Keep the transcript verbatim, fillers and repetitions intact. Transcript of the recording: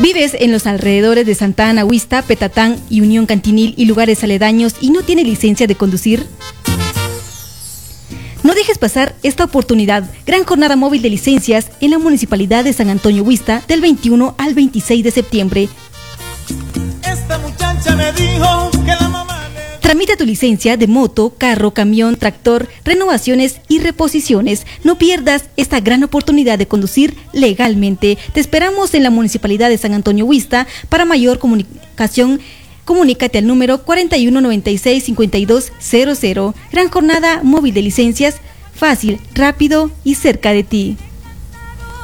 ¿Vives en los alrededores de Santa Ana Huista, Petatán y Unión Cantinil y lugares aledaños y no tienes licencia de conducir? No dejes pasar esta oportunidad. Gran jornada móvil de licencias en la Municipalidad de San Antonio Huista del veintiuno al veintiséis de septiembre. Esta muchacha me dijo que la mamá le... Tramita tu licencia de moto, carro, camión, tractor, renovaciones y reposiciones. No pierdas esta gran oportunidad de conducir legalmente. Te esperamos en la Municipalidad de San Antonio Huista. Para mayor comunicación, comunícate al número cuarenta y uno noventa y seis cincuenta y dos cero cero. Gran jornada móvil de licencias, fácil, rápido y cerca de ti.